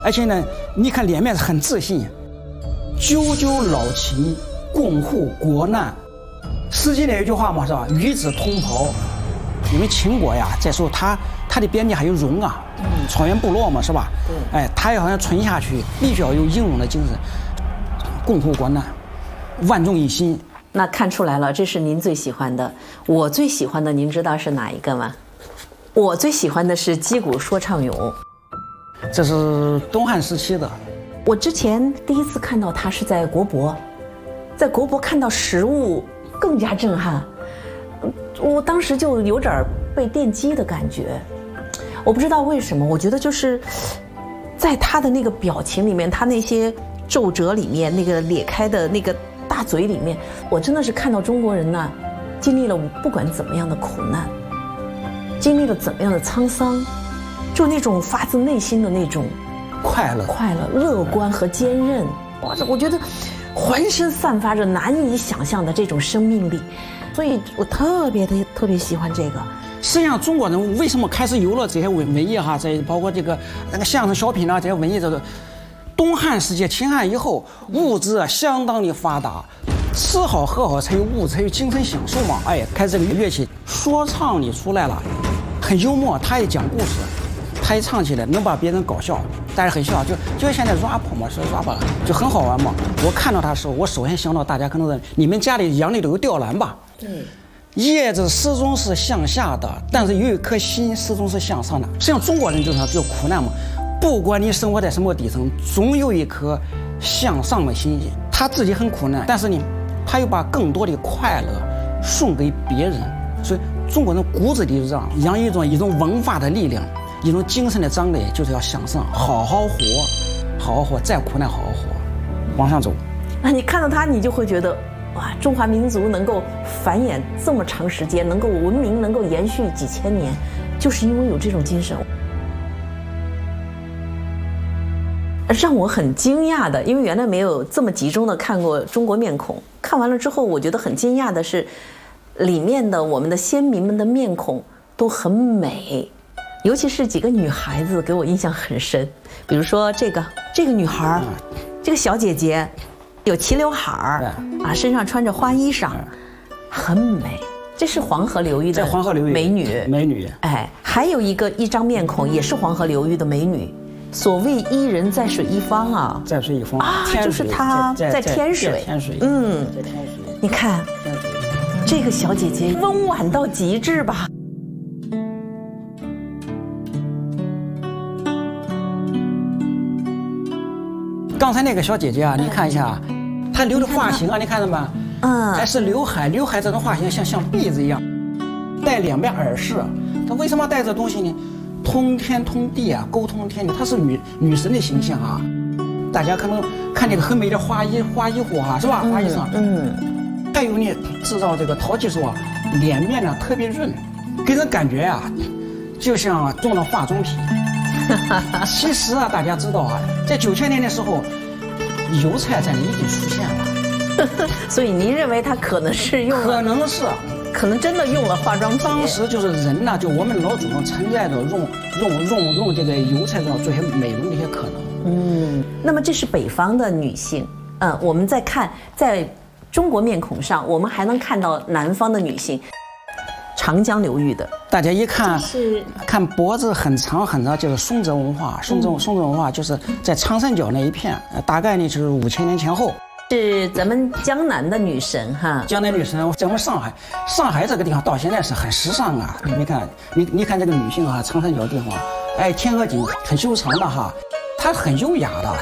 而且呢，你看脸面是很自信，久久老秦，共护国难。诗经里有一句话嘛，是吧？与子同袍。因为秦国呀，这时候他的边界还有戎啊，草原部落嘛，是吧？哎，他要想存下去，必须要有英勇的精神，共护国难，万众一心。 那看出来了，这是您最喜欢的。我最喜欢的，您知道是哪一个吗？我最喜欢的是击鼓说唱咏， 这是东汉时期的。 我之前第一次看到他是在国博，在国博看到实物更加震撼，我当时就有点被电击的感觉。我不知道为什么，我觉得就是在他的那个表情里面，他那些皱褶里面，那个咧开的那个大嘴里面，我真的是看到中国人呐，经历了不管怎么样的苦难，经历了怎么样的沧桑，就那种发自内心的那种快乐、 乐观和坚韧。我觉得浑身散发着难以想象的这种生命力，所以我特别喜欢这个。 实际上，中国人为什么开始有了这些文艺哈，这包括这个相声、小品啊，这些文艺东汉时期、秦汉以后，物质啊相当的发达，吃好喝好才有物，才有精神享受嘛。哎，开始这个乐器说唱里出来了，很幽默，他也讲故事，他一唱起来能把别人搞笑，大家很笑，就现在 rap 嘛，是 rap 就很好玩嘛。我看到他的时候，我首先想到大家可能是你们家里养里头有吊篮吧？ 对。 叶子始终是向下的，但是有一颗心始终是向上的。实际上，中国人就是这苦难嘛，不管你生活在什么底层，总有一颗向上的心。他自己很苦难，但是呢，他又把更多的快乐送给别人。所以，中国人骨子里就是这样，养一种文化的力量，一种精神的张力，就是要向上，好好活，再苦难好好活，往上走。 那你看到他，你就会觉得。哇，中华民族能够繁衍这么长时间，能够文明能够延续几千年，就是因为有这种精神。让我很惊讶的，因为原来没有这么集中的看过《中国面孔》，看完了之后，我觉得很惊讶的是，里面的我们的先民们的面孔都很美，尤其是几个女孩子给我印象很深，比如说这个女孩，这个小姐姐。有齐刘海儿啊，身上穿着花衣裳，很美。这是黄河流域的美女。哎，还有一张面孔也是黄河流域的美女。所谓伊人在水一方啊， 在水一方啊，就是她在天水。你看这个小姐姐温婉到极致吧。 刚才那个小姐姐啊，你看一下，她留的发型啊，你看到吗？还是刘海这种发型像篦子一样，带两边耳饰。她为什么带这东西呢？通天通地啊，沟通天地，她是女神的形象啊。大家可能看这个很美的花衣服啊，是吧？花衣裳。还有呢，制造这个陶器时候啊，脸面呢特别润，给人感觉啊，就像中了化妆品。其实啊，大家知道啊，在9000年的时候，油菜在已经出现了。 所以您认为它可能是用了？ 可能真的用了化妆品。 当时就是人呢，就我们老祖宗存在着用这个油菜上做些美容的一些可能。 那么这是北方的女性。我们再看在中国面孔上，我们还能看到南方的女性。长江流域的， 大家一看看脖子很长，就是松泽文化。松泽文化就是在长三角那一片，大概呢就是5000年前后。 是咱们江南的女神哈。 江南女神在我们上海这个地方到现在是很时尚啊。你看这个女性啊，长三角地方，哎，天鹅颈很修长的哈，她很优雅的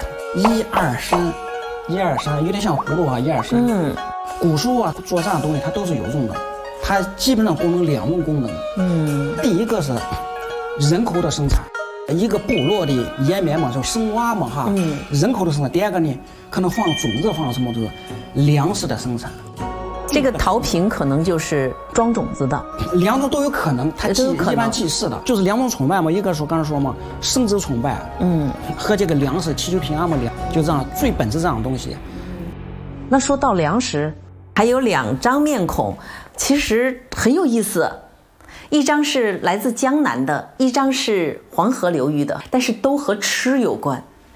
，1、2、3，1、2、3，有点像葫芦啊，1、2、3。古书啊，做这样的东西它都是有用的。它基本上功能2种功能。第一个是人口的生产，一个部落的延绵嘛，就生娃嘛哈。人口的生产。第二个呢，可能放种子，放什么这个粮食的生产。 这个陶瓶可能就是装种子的。 2种都有可能，它一般祭祀的，就是2种崇拜嘛。一个是刚才说嘛，生殖崇拜，和这个粮食祈求平安嘛，就这样最本质这样的东西。 那说到粮食，还有2张面孔。其实很有意思，一张是来自江南的，一张是黄河流域的，但是都和吃有关。